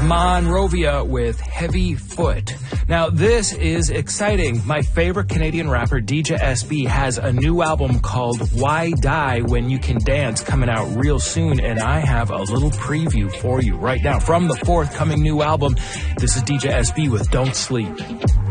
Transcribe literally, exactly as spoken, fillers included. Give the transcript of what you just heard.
Monrovia with Heavy Foot. Now, this is exciting. My favorite Canadian rapper, D J S B, has a new album called Why Die When You Can Dance coming out real soon, and I have a little preview for you right now from the forthcoming new album. This is D J S B with Don't Sleep.